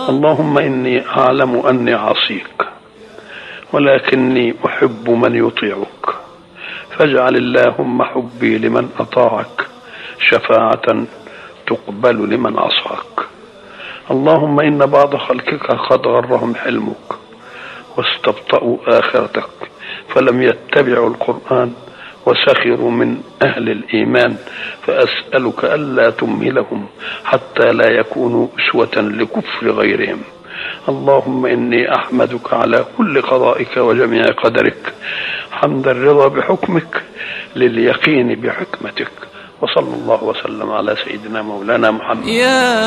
اللهم إني أعلم أني عصيك ولكني أحب من يطيعك، فاجعل اللهم حبي لمن أطاعك شفاعة تقبل لمن عصاك. اللهم إن بعض خلقك قد غرهم حلمك واستبطأوا آخرتك فلم يتبعوا القرآن وسخروا من أهل الإيمان، فأسألك ألا تمهلهم حتى لا يكونوا أسوة لكفر غيرهم. اللهم إني أحمدك على كل قضائك وجميع قدرك حمد الرضا بحكمك لليقين بحكمتك. وصلى الله وسلم على سيدنا مولانا محمد.